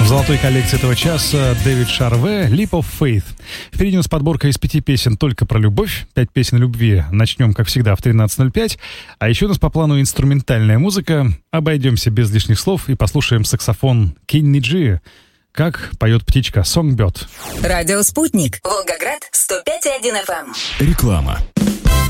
В золотой коллекции этого часа Дэвид Шарве «Leap of Faith». Впереди у нас подборка из 5 песен только про любовь, 5 песен любви. Начнем, как всегда, в 13:05. А еще у нас по плану инструментальная музыка. Обойдемся без лишних слов и послушаем саксофон Кенни Джи, как поет птичка Songbird. Радио «Спутник». Волгоград, 105,1 FM. Реклама.